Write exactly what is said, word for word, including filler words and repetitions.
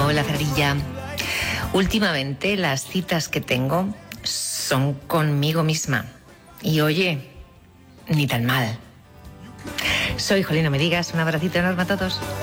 Paola Ferrilla. Últimamente las citas que tengo son conmigo misma. Y oye, ni tan mal. Soy Jolín, no me digas. Un abracito enorme a todos.